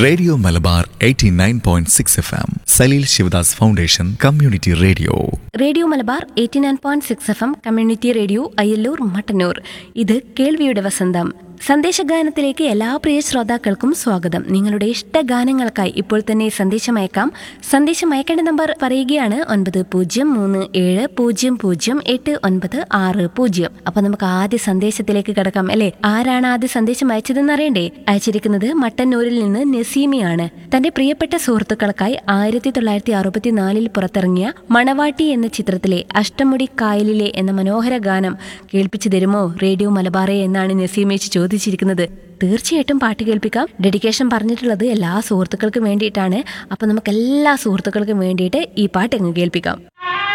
Radio Malabar 89.6 FM. Saleel Sivadas foundation community radio. Radio Malabar 89.6 FM community radio Ayyallur Mattannur. ഇത് കേൾവിയുടെ വസന്തം. സന്ദേശഗാനത്തിലേക്ക് എല്ലാ പ്രിയ ശ്രോതാക്കൾക്കും സ്വാഗതം. നിങ്ങളുടെ ഇഷ്ടഗാനങ്ങൾക്കായി ഇപ്പോൾ തന്നെ സന്ദേശം അയക്കാം. സന്ദേശം അയക്കേണ്ട നമ്പർ പറയുകയാണ് 9030080960. അപ്പൊ നമുക്ക് ആദ്യ സന്ദേശത്തിലേക്ക് കടക്കാം അല്ലെ. ആരാണ് ആദ്യ സന്ദേശം അയച്ചതെന്ന് അറിയണ്ടേ? അയച്ചിരിക്കുന്നത് മട്ടന്നൂരിൽ നിന്ന് നസീമിയാണ്. തന്റെ പ്രിയപ്പെട്ട സുഹൃത്തുക്കൾക്കായി 1964 പുറത്തിറങ്ങിയ മണവാട്ടി എന്ന ചിത്രത്തിലെ അഷ്ടമുടി കായലിലെ എന്ന മനോഹര ഗാനം കേൾപ്പിച്ചു തരുമോ റേഡിയോ മലബാറെ എന്നാണ് നസീമേച്ച് ചോദിച്ചിരിക്കുന്നത്. തീർച്ചയായിട്ടും പാട്ട് കേൾപ്പിക്കാം. ഡെഡിക്കേഷൻ പറഞ്ഞിട്ടുള്ളത് എല്ലാ സുഹൃത്തുക്കൾക്കും വേണ്ടിയിട്ടാണ്. അപ്പൊ നമുക്ക് എല്ലാ സുഹൃത്തുക്കൾക്കും വേണ്ടിയിട്ട് ഈ പാട്ട് അങ്ങ് കേൾപ്പിക്കാം.